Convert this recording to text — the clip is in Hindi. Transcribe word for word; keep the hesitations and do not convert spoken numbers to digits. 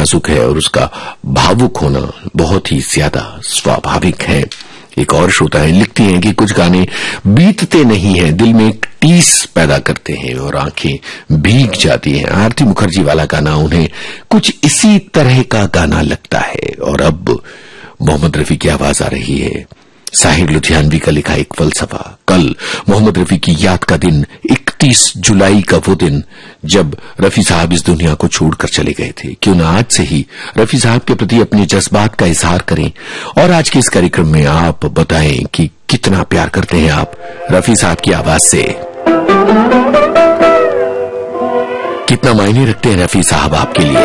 नाजुक है और उसका भावुक होना बहुत ही ज्यादा स्वाभाविक है। एक और श्रोता है, लिखती हैं कि कुछ गाने बीतते नहीं हैं, दिल में एक टीस पैदा करते हैं और आंखें भीग जाती हैं। आरती मुखर्जी वाला गाना उन्हें कुछ इसी तरह का गाना लगता है। और अब मोहम्मद रफी की आवाज आ रही है, साहिर लुधियानवी का लिखा एक फलसफा। कल मोहम्मद रफी की याद का दिन, इकतीस जुलाई का वो दिन जब रफी साहब इस दुनिया को छोड़कर चले गए थे। क्यों ना आज से ही रफी साहब के प्रति अपने जज्बात का इजहार करें और आज के इस कार्यक्रम में आप बताएं कि कितना प्यार करते हैं आप रफी साहब की आवाज से, कितना मायने रखते हैं रफी साहब आपके लिए।